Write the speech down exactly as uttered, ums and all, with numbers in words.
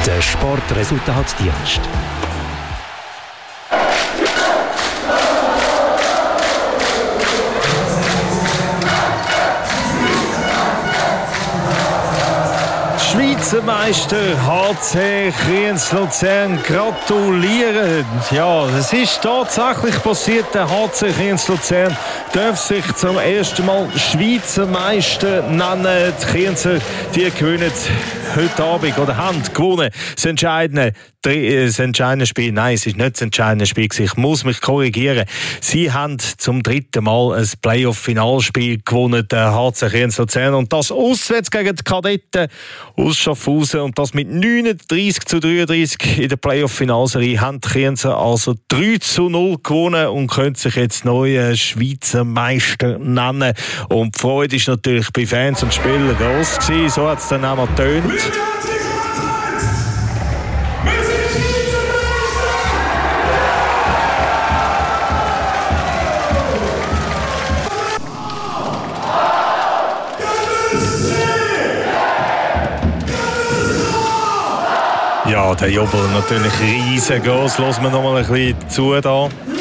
Der Sportresultatdienst. Schweizer Meister H C Kriens-Luzern gratulieren. Ja, es ist tatsächlich passiert. Der H C Kriens-Luzern darf sich zum ersten Mal Schweizer Meister nennen. Die Krienser, die gewinnen heute Abend oder haben gewonnen. Das entscheidende, das entscheidende Spiel. Nein, es ist nicht das entscheidende Spiel. Ich muss mich korrigieren. Sie haben zum dritten Mal ein Playoff-Finalspiel gewonnen, der H C Kriens-Luzern. Und das auswärts gegen die Kadetten aus Schaffhausen. Und das mit neununddreissig zu dreiunddreissig in der Playoff-Finalserie haben die Krienser also drei zu null gewonnen und können sich jetzt neue Schweizer Meister nennen. Und die Freude ist natürlich bei Fans und Spielern gross gewesen. So hat es dann auch mal getönt. Ja, der Jubel natürlich riesengroß. Hören wir noch mal ein bisschen zu da.